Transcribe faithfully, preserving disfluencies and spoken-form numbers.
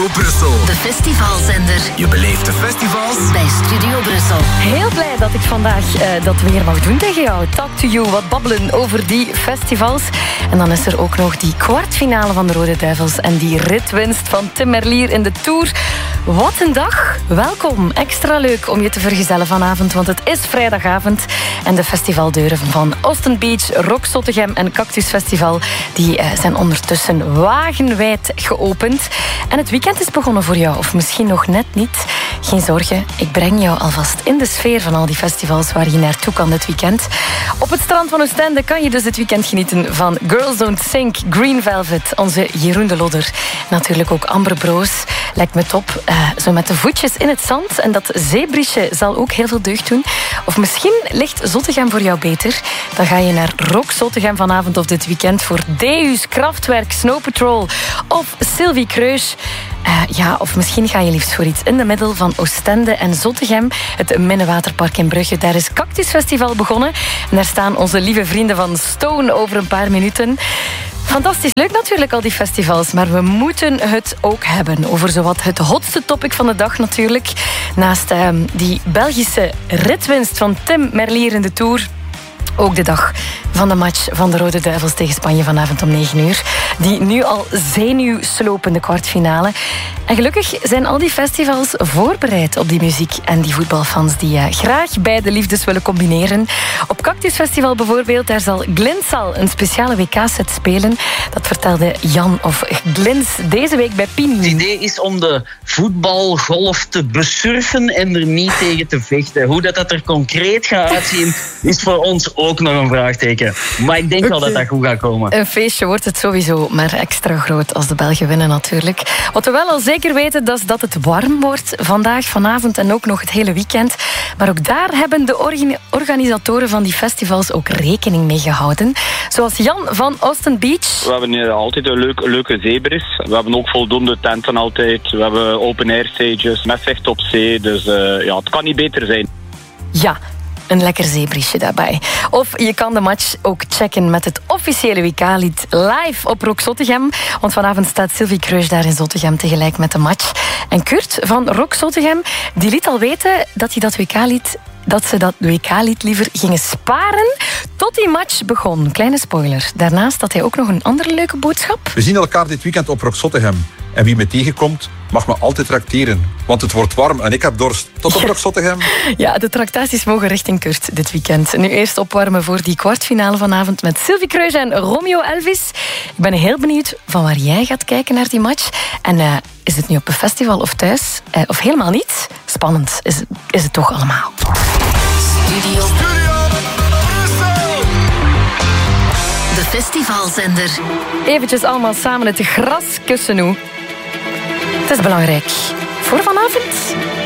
Brussel. De festivalzender. Je beleeft de festivals bij Studio Brussel. Heel blij dat ik vandaag uh, dat weer mag doen tegen jou. Talk to you, wat babbelen over die festivals. En dan is er ook nog die kwartfinale van de Rode Duivels en die ritwinst van Tim Merlier in de Tour. Wat een dag. Welkom. Extra leuk om je te vergezellen vanavond, want het is vrijdagavond en de festivaldeuren van Austin Beach, Rock Zottegem en Cactus Festival die uh, zijn ondertussen wagenwijd geopend. En het weekend is begonnen voor jou, of misschien nog net niet. Geen zorgen, ik breng jou alvast in de sfeer van al die festivals waar je naartoe kan dit weekend. Op het strand van Oostende kan je dus dit weekend genieten van Girls Don't Sink, Green Velvet, onze Jeroen de Lodder. Natuurlijk ook Amber Broos. Lijkt me top. Uh, zo met de voetjes in het zand. En dat zeebriesje zal ook heel veel deugd doen. Of misschien ligt Zottegem voor jou beter. Dan ga je naar Rock Zottegem vanavond of dit weekend voor Deus, Kraftwerk, Snow Patrol of Sylvie Kreus. Uh, ja, of misschien ga je liefst voor iets in de middel van Oostende en Zottegem. Het Minnewaterpark in Brugge. Daar is Cactus Festival begonnen. En daar staan onze lieve vrienden van Stone over een paar minuten. Fantastisch leuk natuurlijk, al die festivals. Maar we moeten het ook hebben over zowat het hotste topic van de dag natuurlijk. Naast uh, die Belgische ritwinst van Tim Merlier in de Tour. Ook de dag van de match van de Rode Duivels tegen Spanje vanavond om negen uur. Die nu al zenuwslopende kwartfinale. En gelukkig zijn al die festivals voorbereid op die muziek en die voetbalfans die uh, graag beide liefdes willen combineren. Op Cactus Festival bijvoorbeeld, daar zal Glinsal een speciale W K-set spelen. Dat vertelde Jan of Glins deze week bij Pini. Het idee is om de voetbalgolf te besurfen en er niet tegen te vechten. Hoe dat, dat er concreet gaat uitzien, is voor ons ook nog een vraagteken. Maar ik denk okay. wel dat dat goed gaat komen. Een feestje wordt het sowieso, maar extra groot als de Belgen winnen natuurlijk. Wat we wel al zeker weten, dat is dat het warm wordt vandaag, vanavond en ook nog het hele weekend. Maar ook daar hebben de orga- organisatoren van die festivals ook rekening mee gehouden. Zoals Jan van Austin Beach. We hebben hier altijd een leuke, leuke zeebris. We hebben ook voldoende tenten altijd. We hebben open-air stages met zicht op zee. Dus uh, ja, het kan niet beter zijn. Ja. Een lekker zeebriesje daarbij. Of je kan de match ook checken met het officiële W K-lied live op Rock Zottegem. Want vanavond staat Sylvie Kreus daar in Zottegem tegelijk met de match. En Kurt van Rock Zottegem, die liet al weten dat hij dat W K-lied... dat ze dat W K-lied liever gingen sparen tot die match begon. Kleine spoiler. Daarnaast had hij ook nog een andere leuke boodschap. We zien elkaar dit weekend op Rock Zottegem. En wie me tegenkomt, mag me altijd trakteren. Want het wordt warm en ik heb dorst. Tot op Rock Zottegem. Ja, de tractaties mogen richting Kurt dit weekend. Nu eerst opwarmen voor die kwartfinale vanavond met Sylvie Kreus en Romeo Elvis. Ik ben heel benieuwd van waar jij gaat kijken naar die match. En uh, is het nu op een festival of thuis? Uh, of helemaal niet? Spannend is, is het toch allemaal. Studio. Studio. De festivalzender. Eventjes allemaal samen het gras kussen nu. Het is belangrijk. Voor vanavond